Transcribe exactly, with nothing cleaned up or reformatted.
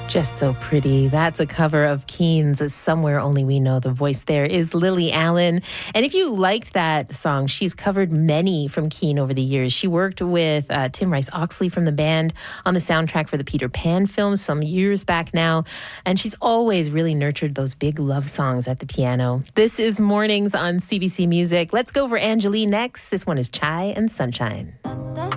Just So Pretty. That's a cover of Keen's Somewhere Only We Know. The voice there is Lily Allen. And if you liked that song, she's covered many from Keen over the years. She worked with uh, Tim Rice-Oxley from the band on the soundtrack for the Peter Pan film some years back now. And she's always really nurtured those big love songs at the piano. This is Mornings on C B C Music. Let's go for Angelique next. This one is Chai and Sunshine.